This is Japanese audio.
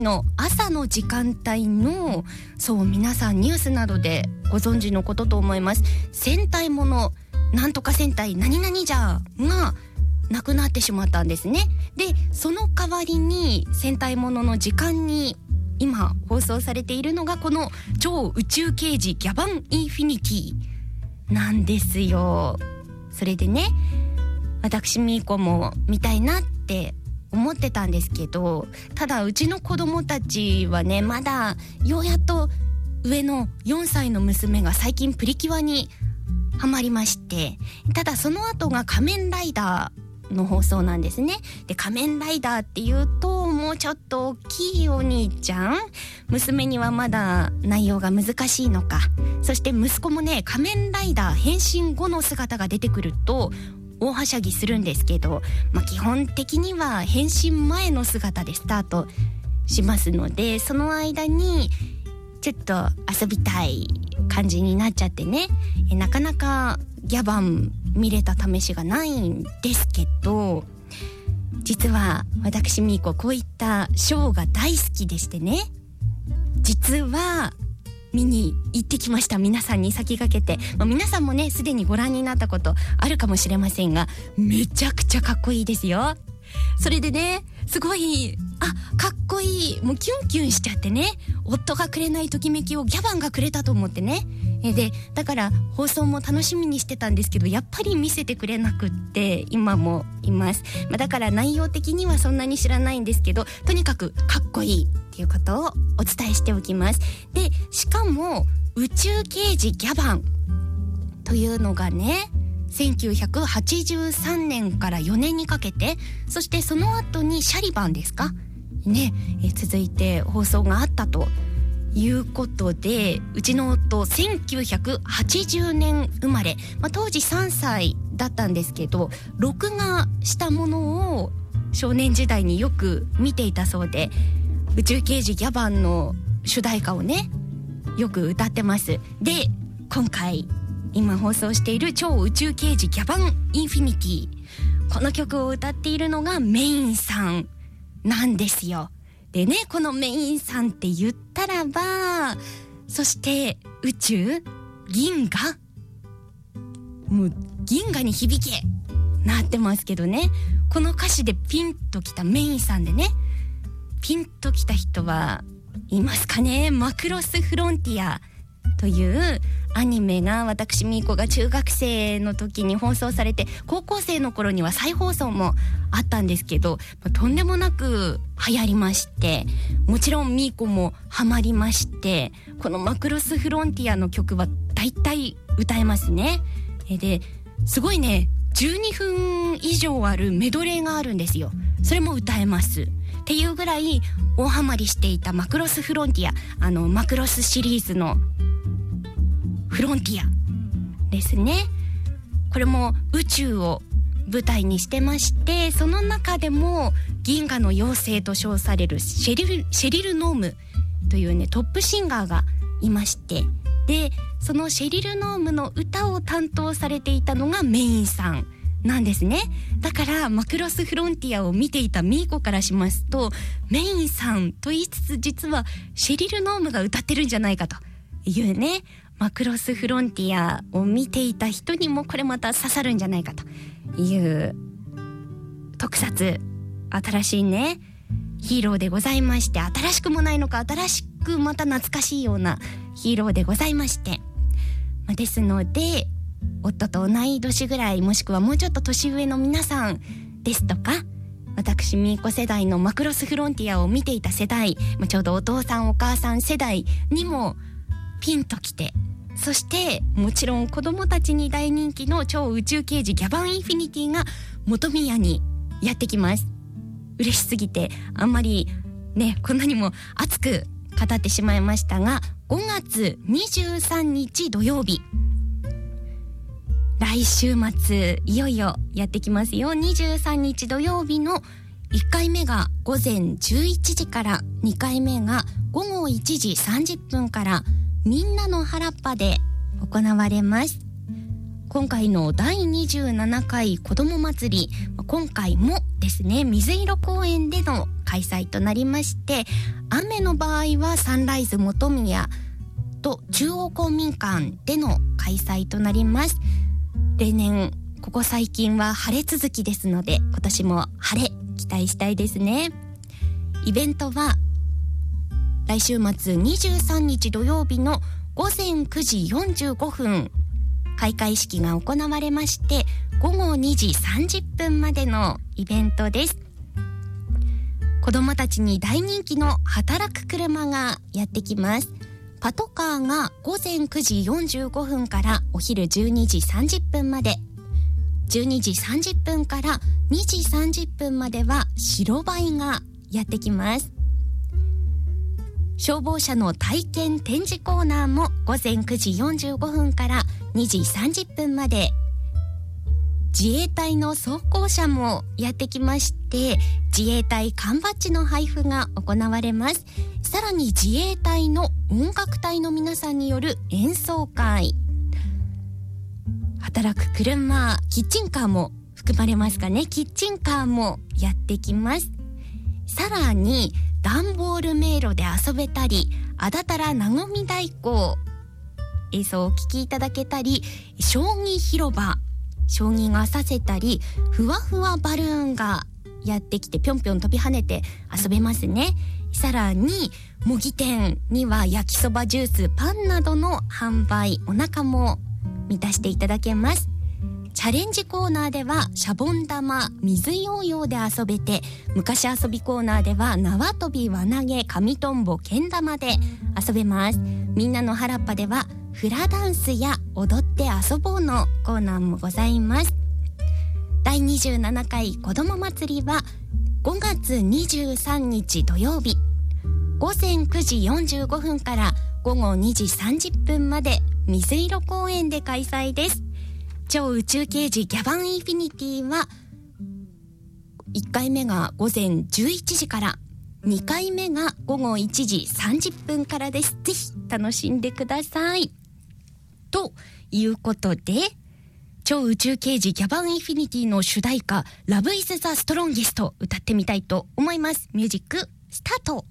の朝の時間帯の、そう皆さんニュースなどでご存知のことと思います。戦隊ものなんとか戦隊何々じゃがなくなってしまったんですね。でその代わりに戦隊ものの時間に今放送されているのがこの超宇宙刑事ギャバンインフィニティなんですよ。それでね、私ミーコも見たいなって思ってたんですけど、ただうちの子供たちはね、まだようやっと上の4歳の娘が最近プリキュアにハマりまして、ただその後が仮面ライダーの放送なんですね。で仮面ライダーっていうともうちょっと大きいお兄ちゃん、娘にはまだ内容が難しいのか。そして息子もね、仮面ライダー変身後の姿が出てくると大はしゃぎするんですけど、基本的には変身前の姿でスタートしますので、その間にちょっと遊びたい感じになっちゃってね、なかなかギャバン見れた試しがないんですけど、実は私ミーコこういったショーが大好きでしてね、実は見に行ってきました。皆さんに先駆けて、皆さんもねすでにご覧になったことあるかもしれませんが、めちゃくちゃかっこいいですよ。それでね、すごいかっこいい、もうキュンキュンしちゃってね、夫がくれないときめきをギャバンがくれたと思ってね、でだから放送も楽しみにしてたんですけど、やっぱり見せてくれなくって今もいます。だから内容的にはそんなに知らないんですけど、とにかくかっこいいっていうことをお伝えしておきます。でしかも宇宙刑事ギャバンというのがね、1983年から4年にかけて、そしてその後にシャリバンですかね、続いて放送があったということで、うちの夫1980年生まれ、当時3歳だったんですけど、録画したものを少年時代によく見ていたそうで、宇宙刑事ギャバンの主題歌をねよく歌ってます。で今回今放送している超宇宙刑事ギャバンインフィニティ、この曲を歌っているのがメインさんなんですよ。でね、このメインさんって言ったらば、そして宇宙銀河、もう銀河に響けなってますけどね、この歌詞でピンときたメインさんでね、ピンときた人はいますかね。マクロスフロンティアというアニメが私ミーコが中学生の時に放送されて、高校生の頃には再放送もあったんですけど、とんでもなく流行りまして、もちろんミーコもハマりまして、このマクロスフロンティアの曲は大体歌えますね。ですごいね、12分以上あるメドレーがあるんですよ。それも歌えますっていうぐらい大ハマりしていたマクロスフロンティア、マクロスシリーズのフロンティアですね。これも宇宙を舞台にしてまして、その中でも銀河の妖精と称されるシェリル・ノームというねトップシンガーがいまして、でそのシェリル・ノームの歌を担当されていたのがメインさんなんですね。だからマクロスフロンティアを見ていたミーコからしますと、メインさんと言いつつ実はシェリル・ノームが歌ってるんじゃないかというね、マクロスフロンティアを見ていた人にもこれまた刺さるんじゃないかという特撮、新しいねヒーローでございまして、新しくもないのか新しくまた懐かしいようなヒーローでございまして、ですので夫と同い年ぐらい、もしくはもうちょっと年上の皆さんですとか、私ミーコ世代のマクロスフロンティアを見ていた世代、ちょうどお父さんお母さん世代にもピンときて、そしてもちろん子供たちに大人気の超宇宙刑事ギャバンインフィニティが本宮にやってきます。嬉しすぎてあんまりねこんなにも熱く語ってしまいましたが、5月23日土曜日、来週末いよいよやってきますよ。23日土曜日の1回目が午前11時から、2回目が午後1時30分からみんなの原っぱで行われます。今回の第27回子ども祭り、今回もですね水色公園での開催となりまして、雨の場合はサンライズ本宮と中央公民館での開催となります。例年ここ最近は晴れ続きですので、今年も晴れ期待したいですね。イベントは来週末23日土曜日の午前9時45分開会式が行われまして、午後2時30分までのイベントです。子どもたちに大人気の働く車がやってきます。パトカーが午前9時45分からお昼12時30分まで、12時30分から2時30分までは白バイがやってきます。消防車の体験展示コーナーも午前9時45分から2時30分まで、自衛隊の装甲車もやってきまして、自衛隊缶バッジの配布が行われます。さらに自衛隊の音楽隊の皆さんによる演奏会、働く車、キッチンカーも含まれますかね。キッチンカーもやってきます。さらに段ボール迷路で遊べたり、あだたらなごみ太鼓演奏をお聴きいただけたり、将棋広場、将棋がさせたり、ふわふわバルーンがやってきてぴょんぴょん飛び跳ねて遊べますね。さらに模擬店には焼きそば、ジュース、パンなどの販売、お腹も満たしていただけます。チャレンジコーナーではシャボン玉、水ヨーヨーで遊べて、昔遊びコーナーでは縄跳び、輪投げ、紙トンボ、けん玉で遊べます。みんなの原っぱではフラダンスや踊って遊ぼうのコーナーもございます。第27回子ども祭りは5月23日土曜日、午前9時45分から午後2時30分まで水色公園で開催です。超宇宙刑事ギャバンインフィニティは1回目が午前11時から、2回目が午後1時30分からです。ぜひ楽しんでください。ということで、超宇宙刑事ギャバンインフィニティの主題歌 Love is the Strongest 歌ってみたいと思います。ミュージックスタート。